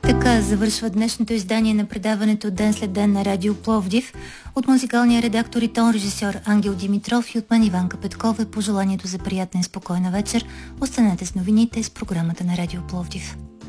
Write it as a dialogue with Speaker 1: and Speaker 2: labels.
Speaker 1: Така завършва днешното издание на предаването Ден след ден на Радио Пловдив. От музикалния редактор и тон режисьор Ангел Димитров и от мен Иванка Петкова, пожеланието за приятна и спокойна вечер. Останете с новините с програмата на Радио Пловдив.